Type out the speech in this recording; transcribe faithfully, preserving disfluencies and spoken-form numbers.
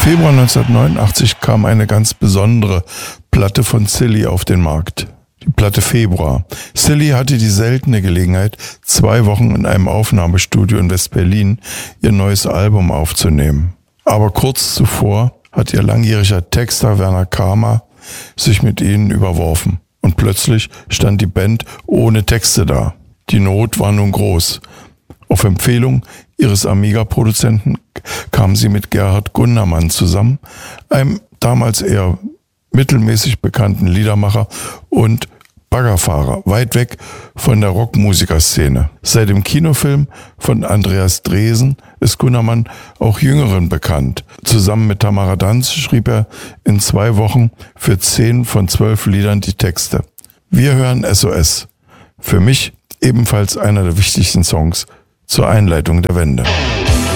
Februar neunzehnhundertneunundachtzig kam eine ganz besondere Platte von Silly auf den Markt. Die Platte Februar. Silly hatte die seltene Gelegenheit, zwei Wochen in einem Aufnahmestudio in West-Berlin ihr neues Album aufzunehmen. Aber kurz zuvor hat ihr langjähriger Texter Werner Kramer sich mit ihnen überworfen. Und plötzlich stand die Band ohne Texte da. Die Not war nun groß. Auf Empfehlung ihres Amiga-Produzenten kam sie mit Gerhard Gundermann zusammen, einem damals eher mittelmäßig bekannten Liedermacher und Baggerfahrer, weit weg von der Rockmusikerszene. Seit dem Kinofilm von Andreas Dresen ist Gundermann auch Jüngeren bekannt. Zusammen mit Tamara Danz schrieb er in zwei Wochen für zehn von zwölf Liedern die Texte. Wir hören S O S. Für mich ebenfalls einer der wichtigsten Songs zur Einleitung der Wende.